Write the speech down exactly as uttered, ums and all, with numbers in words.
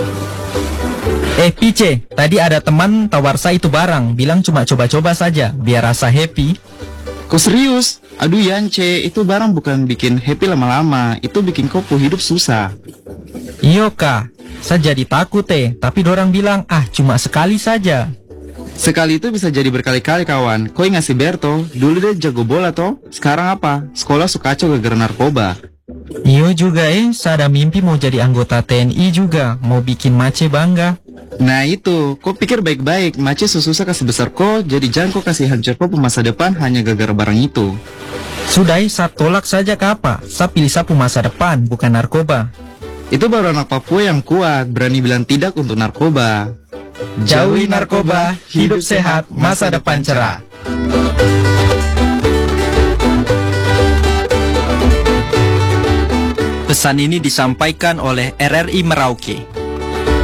Eh Pice, tadi ada teman tawar saya itu barang, bilang cuma coba-coba saja, biar rasa happy. Kok serius? Aduh Yance, itu barang bukan bikin happy lama-lama, itu bikin kau hidup susah. Iyo kak, saya jadi takut eh, tapi dorang bilang ah cuma sekali saja. Sekali itu bisa jadi berkali-kali kawan. Kau ingat si Berto, dulu dia jago bola toh, sekarang apa? Sekolah suka kacau gara-gara narkoba. Iyo juga eh, saya ada mimpi mau jadi anggota T N I juga, mau bikin Mace bangga. Nah itu, kau pikir baik-baik, Mace susah kasih besar kau, jadi jangan kau kasih hancur kau masa depan hanya gara-gara barang itu. Sudah eh, saya tolak saja ke apa, saya pilih sapu masa depan, bukan narkoba. Itu baru anak Papua yang kuat, berani bilang tidak untuk narkoba. Jauhi narkoba, hidup sehat, masa depan cerah. Pesan ini disampaikan oleh R R I Merauke.